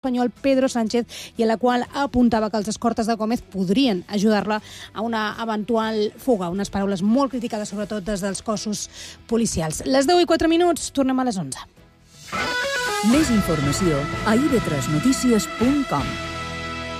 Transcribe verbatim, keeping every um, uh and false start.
espanyol Pedro Sánchez i a la qual apuntava que els escortes de Gómez podrien ajudar-la a una eventual fuga. Unes paraules molt criticades, sobretot des dels cossos policials. Les deu i quatre minuts, tornem a les onze. Més informació a i ve tres notícies punt com.